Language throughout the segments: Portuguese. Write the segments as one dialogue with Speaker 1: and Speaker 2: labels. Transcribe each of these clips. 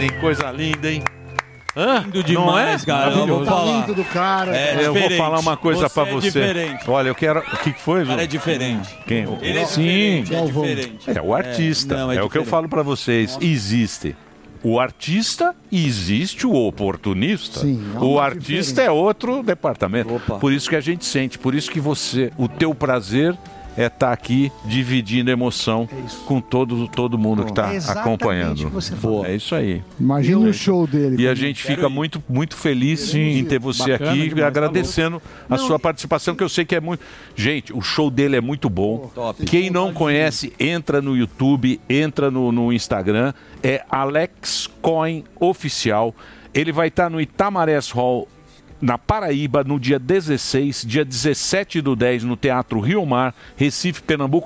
Speaker 1: Tem coisa linda, hein?
Speaker 2: Lindo demais, cara. Eu vou falar.
Speaker 3: Lindo do cara.
Speaker 1: Eu vou falar uma coisa pra
Speaker 2: Você é
Speaker 1: você.
Speaker 2: diferente.
Speaker 1: Olha, eu quero. O que foi,
Speaker 2: O cara
Speaker 1: Ju?
Speaker 2: é diferente.
Speaker 1: Quem?
Speaker 2: Ele é diferente, é diferente.
Speaker 1: É o artista.
Speaker 2: Não,
Speaker 1: é o que eu
Speaker 2: diferente.
Speaker 1: falo pra vocês. Existe o artista e existe o oportunista.
Speaker 3: Sim, há
Speaker 1: O
Speaker 3: uma
Speaker 1: artista é outro departamento. Por isso que a gente sente, por isso que o teu prazer é estar aqui dividindo emoção com todo mundo que está
Speaker 3: É exatamente
Speaker 1: acompanhando.
Speaker 3: o que você falou.
Speaker 1: É isso aí.
Speaker 3: Imagina o show dele.
Speaker 1: E a gente fica muito, muito feliz em ter você
Speaker 3: Bacana
Speaker 1: aqui,
Speaker 3: demais,
Speaker 1: agradecendo a sua participação, que eu sei que é muito... Gente, o show dele é muito bom. Quem não conhece, entra no YouTube, entra no Instagram, é Alex Cohen Oficial. Ele vai estar no Itamarés Hall, na Paraíba, no dia 16, dia 17/10, no Teatro Rio Mar, Recife, Pernambuco.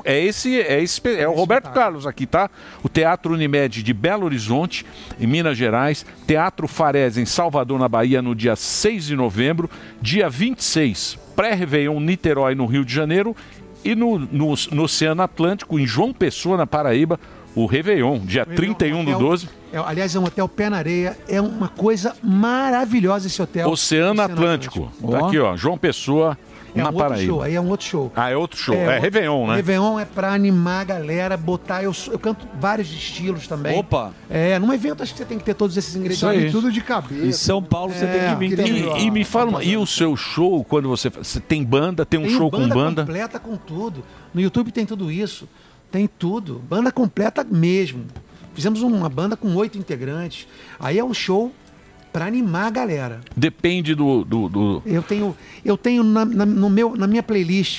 Speaker 1: É o Roberto Carlos aqui, tá? O Teatro Unimed de Belo Horizonte, em Minas Gerais. Teatro Farés, em Salvador, na Bahia, no dia 6 de novembro. Dia 26, pré-Réveillon, Niterói, no Rio de Janeiro. E no Oceano Atlântico, em João Pessoa, na Paraíba, o Réveillon, dia 31/12.
Speaker 3: Aliás, é um hotel pé na areia. É uma coisa maravilhosa esse hotel.
Speaker 1: Oceano Atlântico. Tá aqui, ó. João Pessoa,
Speaker 3: É
Speaker 1: na
Speaker 3: um outro
Speaker 1: Paraíba.
Speaker 3: show, aí é um outro show.
Speaker 1: Ah, é outro show. É Réveillon, né?
Speaker 3: Réveillon é pra animar a galera, botar... Eu canto vários estilos também.
Speaker 2: Opa!
Speaker 3: Num evento acho que você tem que ter todos esses ingredientes.
Speaker 1: Isso aí.
Speaker 3: Tudo de cabeça.
Speaker 2: Em São Paulo você tem que vir também.
Speaker 1: E me fala, e o seu show, quando você tem banda, tem um show com banda?
Speaker 3: Completa com tudo. No YouTube tem tudo isso. Tem tudo. Banda completa mesmo. Fizemos uma banda com 8 integrantes. Aí é um show para animar a galera.
Speaker 1: Depende do...
Speaker 3: Eu tenho na minha playlist,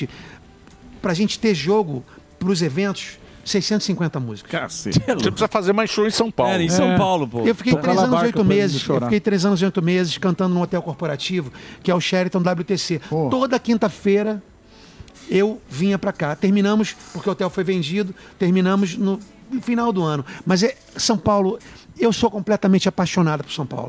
Speaker 3: pra gente ter jogo pros eventos, 650 músicas.
Speaker 1: Cacete. Você precisa fazer mais show em São Paulo.
Speaker 2: Em São Paulo, pô.
Speaker 3: Eu fiquei 3 anos e 8 meses. Eu fiquei 3 anos e 8 meses cantando num hotel corporativo, que é o Sheraton WTC. Toda quinta-feira eu vinha pra cá. Terminamos, porque o hotel foi vendido, terminamos no final do ano. Mas São Paulo, eu sou completamente apaixonado por São Paulo.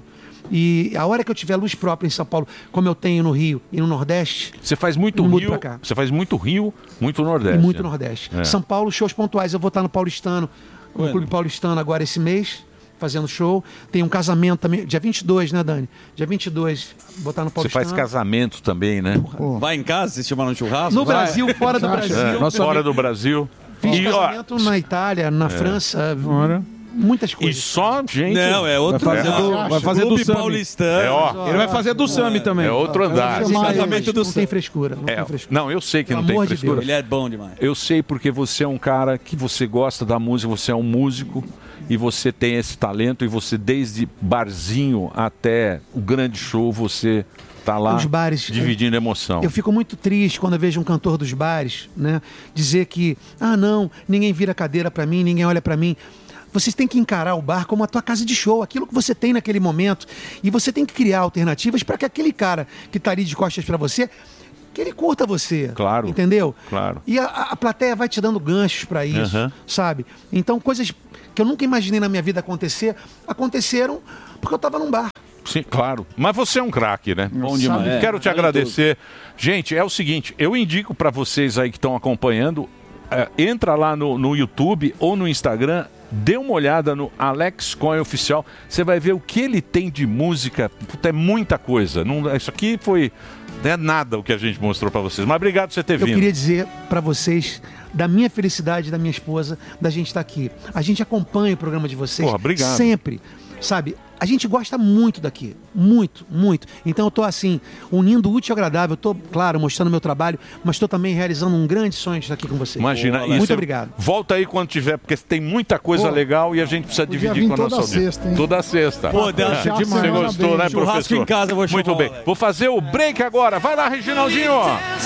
Speaker 3: E a hora que eu tiver luz própria em São Paulo, como eu tenho no Rio e no Nordeste...
Speaker 1: Você faz muito Rio, você faz muito Rio, muito Nordeste.
Speaker 3: E muito Nordeste. São Paulo, shows pontuais. Eu vou estar no Paulistano, no Clube Paulistano agora esse mês, fazendo show. Tem um casamento também, dia 22, né, Dani? Dia 22, vou estar no Paulistano.
Speaker 1: Você faz casamento também, né?
Speaker 2: Vai em casa, se chamar no churrasco?
Speaker 3: No Brasil, fora do Brasil.
Speaker 1: Fora do Brasil.
Speaker 3: Fiz casamento na Itália, na França, muitas coisas.
Speaker 1: E só, gente...
Speaker 2: Não, é outro...
Speaker 4: Vai fazer do Sami.
Speaker 2: Paulistano.
Speaker 4: Ele vai fazer do Sami também.
Speaker 1: É outro andar.
Speaker 2: Casamento do
Speaker 3: Não tem frescura. Não tem frescura.
Speaker 1: Não, eu sei que
Speaker 3: Pelo
Speaker 1: não tem
Speaker 3: amor de
Speaker 1: frescura.
Speaker 2: Ele é bom demais.
Speaker 1: Eu sei porque você é um cara que você gosta da música, você é um músico e você tem esse talento e você desde barzinho até o grande show, você tá lá
Speaker 3: Os bares,
Speaker 1: dividindo emoção.
Speaker 3: Eu fico muito triste quando eu vejo um cantor dos bares, né, dizer que, não, ninguém vira cadeira pra mim, ninguém olha pra mim. Vocês têm que encarar o bar como a tua casa de show, aquilo que você tem naquele momento. E você tem que criar alternativas para que aquele cara que tá ali de costas pra você, que ele curta você.
Speaker 1: Claro.
Speaker 3: Entendeu?
Speaker 1: Claro.
Speaker 3: E a plateia vai te dando ganchos pra isso, sabe? Então, coisas que eu nunca imaginei na minha vida aconteceram porque eu tava num bar.
Speaker 1: Sim, claro. Mas você é um craque, né?
Speaker 2: Bom demais.
Speaker 1: Quero te agradecer. Gente, é o seguinte, eu indico para vocês aí que estão acompanhando, entra lá no YouTube ou no Instagram, dê uma olhada no Alex Cohen Oficial, você vai ver o que ele tem de música. Puta, é muita coisa. Isso aqui não é nada o que a gente mostrou para vocês. Mas obrigado por você ter vindo.
Speaker 3: Eu queria dizer para vocês da minha felicidade, da minha esposa, da gente estar aqui. A gente acompanha o programa de vocês.
Speaker 1: Obrigado.
Speaker 3: Sempre, sabe? A gente gosta muito daqui, muito, muito. Então eu tô assim, unindo o útil ao agradável. Eu tô, claro, mostrando meu trabalho, mas estou também realizando um grande sonho de estar aqui com vocês.
Speaker 1: Imagina.
Speaker 3: Muito obrigado.
Speaker 1: Volta aí quando tiver, porque tem muita coisa legal e a gente precisa dividir com a nossa audiência. Toda sexta.
Speaker 2: Pô, Delcio,
Speaker 1: Você gostou, né,
Speaker 2: churrasco
Speaker 1: professor?
Speaker 2: em casa, eu vou chamar.
Speaker 1: Muito bem. Vou fazer o break agora. Vai lá, Reginaldinho.